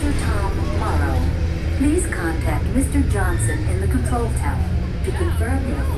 Mr. Tom Morrow. Please contact Mr. Johnson in the control tower to confirm your